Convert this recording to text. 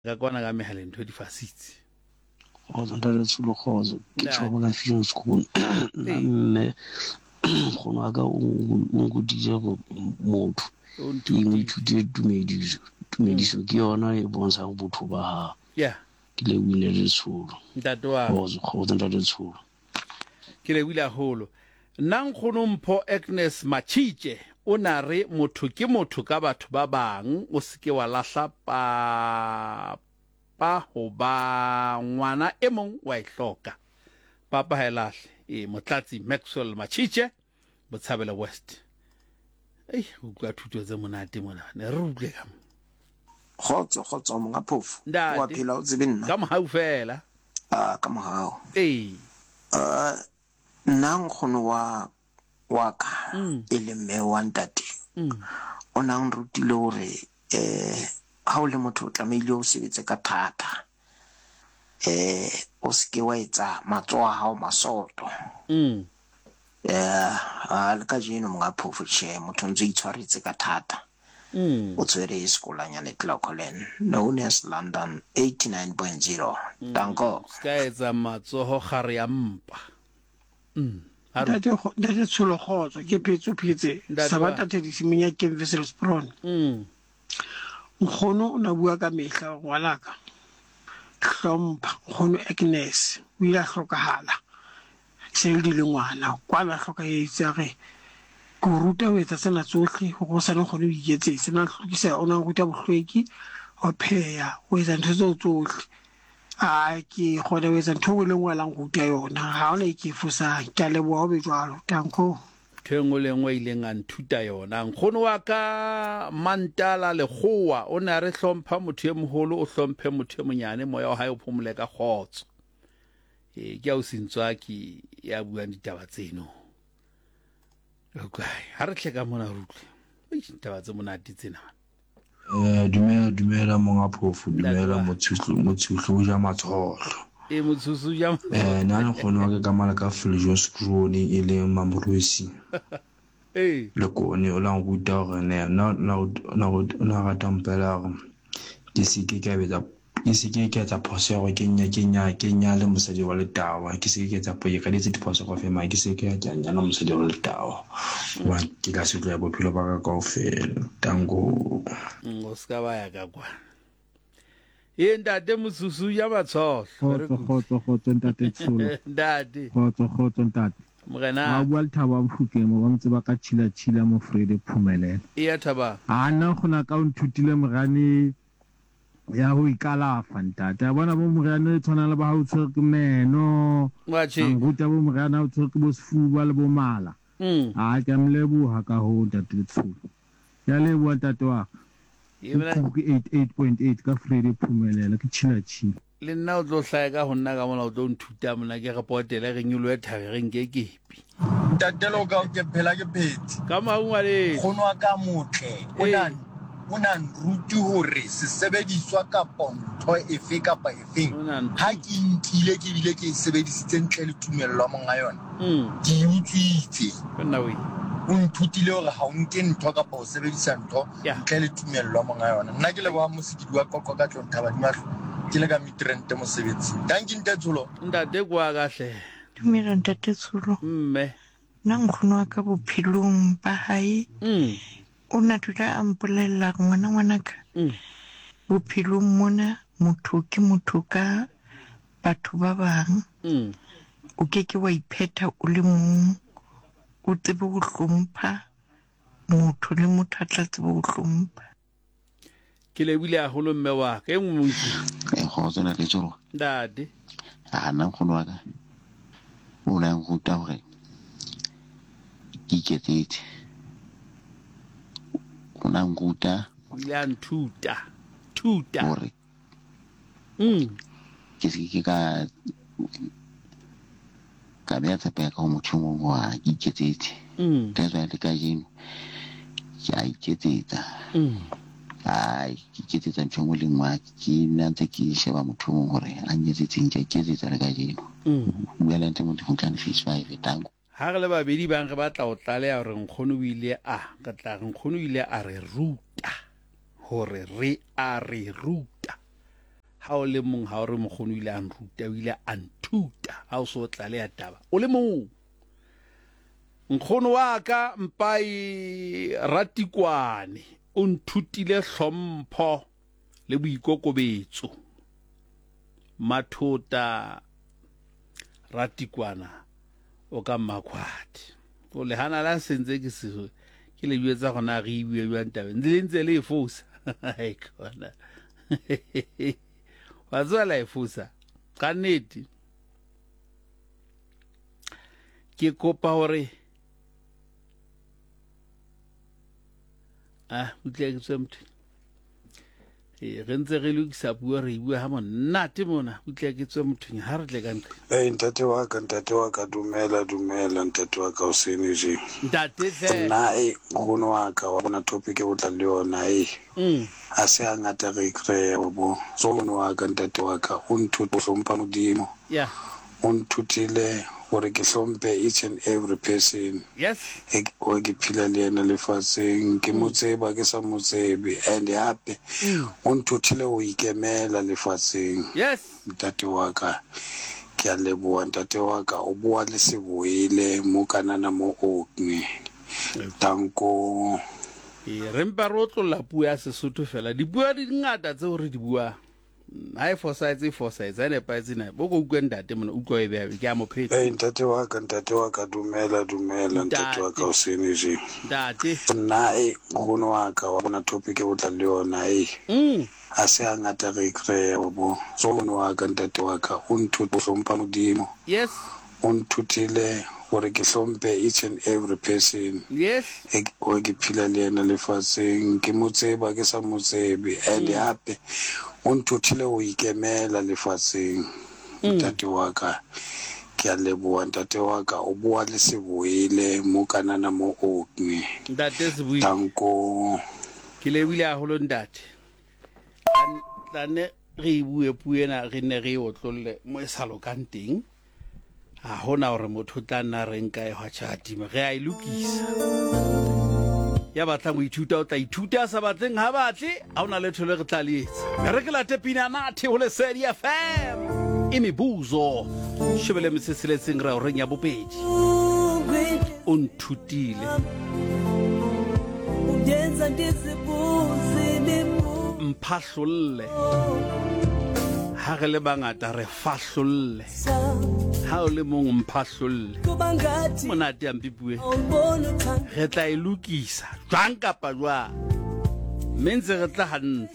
ka kwana ka mehaleng ntho di fasitse Khoza ntate Tsholo khoza ke tshwabela Vision School nne khona ka o ngodile go motho ke moithutile tumediso ke yona e bontshang botho ba ha ke lebile le Tsholo ntate wa khoza ntate Tsholo ke lebile haholo nna nkgono Mpho Agnes Machije o na re motho ke motho ka batho ba bang o se ke wa lahla pa ho ba ngwana e mong wa ihloka papa helahle motlatsi Maxwell Machije Botshabelo West o ka thuto tse monate mona ne re utlwe ka khotso monga phofu wa phela o tsebe nna ka mohau fela ka mohau nna nkgono wa ka e le mme wa ntate o nang rutile hore ha o le motho o tlamehile o sebetse ka thata o se ke wa etsa matsoho a hao masoto le ka jeno monga phofu tjhe motho ntse itshwaretse ka thata o tswere sekolanyane Clocolan known as London 89.0 danko ska etsa matsoho gare ya mpa Ntate Tsholo khotso ke phetse sabata tedisimenya ke Wessels Brown nkgono o na bua ka mehla ngwanaka hlompha nkgono Agnes o ile a hlokahala se le ngwana kwana hlokahetse re go ruta ho etsa tsena tsohle go sa le kgone ho iketsetsa na hlokisa ona go ruta bohlweki ho pheya ho etsa ntho tseo tsohle ke gona ho etsa ntho le ngwalang go ruta yona ha ona ke fosa ke leboha ho be jwalo tanko thengo le ngwe ileng a nthuta yona nkgono wa ka Mantala Lekgowa o ne a re hlompha motho e moholo o hlomphe motho e monyane moya wa hae o phomole ka khotso ke a o sintswa ki ya bua ditaba tseno ha re tle ka mona rutle ditaba tse monate tsena dumela monga phofu dumela motshutlo ja matsholo motsusu ja nna nkgono wa ka mala ka Vision School e le Mamorosi le kone o la nguta hore na ga tampela ke se ke ke etsa phoso go kenya le mosadi wa letawa ke se ke etsa poye ka ditse diphoso go fema ke se ke ya nyana mosadi wa letawa wa ke ka se tlo ya bophelo ba ka kaofela tango o ska ba ya ka kwa ntate motsusu ya matsholo khotso ntate Tsholo ntate khotso ntate morena a bua le Thaba Mofokeng mo ba ntse ba ka tshila mo Frede Phumelela Thaba nna gona ka o nthutile morane ya ho ikalafa ntate a bona bo morane tshwana le ba ha o tshwere ke meno ruta bo morane ha o tshwere ke bo sefuba le bo mala ke mleboha ka ho ntate Tsholo ya leboha ntate wa ke 88.8 ka Frede Phumelela ke tshila le nna o tlo hlaya ka ho nna ka mona o tlo nthuta mona ke repotele re nyoloe thage re nke kepi tatelo ka ke phela ke phetse ka maunga le khono wa ka motle o na nruti hore se sebediswa ka ntho efe kapa efeng ha ke ntile ke bile ke sebedisitse ntle le tumello monga yona ke utswitse nna we o nthutile hore ha o nke ntho kapa o sebedisa ntho ntle le tumello monga yona nna ke le ba mosikidi wa koko ka Tlonthaba di mahlo ke le ka mitrente mosebetsi danki ntate Tsholo ntate kwa kahle dumela ntate Tsholo mme nna nkgono wa ka bophelong ba hae o na dula a mpolella ngwana ka bophelong mona motho ke motho ka batho ba bang o ke wa iphetha o le mong o tsebe go hlompha motho le motho a tla tsebe go hlompha ke lebile haholo mme wa ka engwe motho khotso na le Tsholo ntate nna nkgono wa ka o la nguta hore ke iketsetse una nguta ya nthuta hore ke se ke ka bea tshepa ka motho mongwe wa iketsetse ka jwa le ka jeno ke a iketsetsa ke iketsetsa ntho ngwe le ngwe ke nna ntse ke sheba motho mongwe hore a nyetsetseng ke iketsetsa le ka jeno bua le nte motho motho fish 5 tango ha re le babedi bang re batla o tlaleya hore nkgono o ile ka tla nkgono o ile a re ruta hore re a re ruta ha o le mong ha o re mokgono ile a nruta o ile a nthuta ha o so tla le ya taba o le mong nkgono wa ka Mpai Ratikwane o nthutile hlompho le boikokobetso Mathota Ratikwana o ka Makhwati o le hana la sentse ke le buetsa gona re bue bua ntabe ntse le fosa ai khona wa tswela ifusa ka nnete ke kopa hore utlwa ke tswe motho re ntse re lokisa bua re bua ha monate mona utlwa ke tswe motho ha re tle ka ntle ntate wa ka dumela ntate wa ka o sene je ntate nna ngono wa ka wa bona topic e botla le yona a se a ngata re kre bo so ngono wa ka ntate wa ka o nthuta go hlompha modimo o nthutile gore ke hlompe each and every person o ke phela le ena lefatsheng ke motseba ke sa motsebe and hape o nthutile go ikemela lefatsheng ntate wa ka ke a leboa ntate wa ka o bua le seboele mo kanana mo okne tanko re mpa ro tlola puo ya Sesotho fela dipuo di ngata tse re di bua ha foresight ane pa tsena bo go utlwe ntate mona utlwe e be ke a mo pheta ntate wa ka dumela ntate wa ka o sene je ntate nna ngono wa ka wa bona topic e botla le yona a se a ngata re kre bo so ngono wa ka ntate wa ka o nthuta go hlompha modimo o nthutile gore ke hlompe each and every person o ke phela le ena lefatsheng ke motseba ke sa motsebe and hape o nthutile go ikemela lefatsheng ntate wa ka ke a leboa ntate wa ka o bua le seboele mo kanana mo okne ntate seboele tanko ke lebile a holo ntate tane re bue puena re ne re otlolle mo esalo kanteng a hona hore motho tla nna re nka e hwacha tima re a ilukisa ya batla mo ithuta o tla ithuta sa batleng ha batle a ona le thole re tla letsa re ke la tepina nathi ho le Sedi FM imibuzo shebele mseseletseng ra o renya bobedi o nthutile uyenza ndizibuze mphahlole ha re le bangata re fahlolle ha o le mong mphahlole monate ya mpipue re tla ilukisa jwang kapa jwang mentse re tla hantle